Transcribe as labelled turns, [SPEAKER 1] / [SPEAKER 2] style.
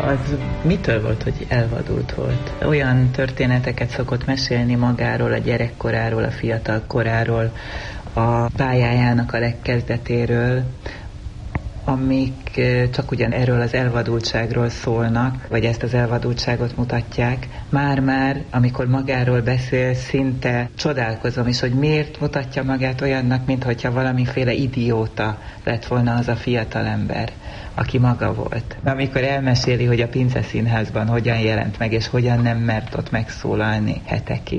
[SPEAKER 1] Az mitől volt, hogy elvadult volt? Olyan történeteket szokott mesélni magáról, a gyerekkoráról, a fiatal koráról, a pályájának a legkezdetéről, amik csak ugyan erről az elvadultságról szólnak, vagy ezt az elvadultságot mutatják. Már-már, amikor magáról beszél, szinte csodálkozom is, hogy miért mutatja magát olyannak, mintha valamiféle idióta lett volna az a fiatalember, aki maga volt. Amikor elmeséli, hogy a Pince Színházban hogyan jelent meg, és hogyan nem mert ott megszólalni hetekig.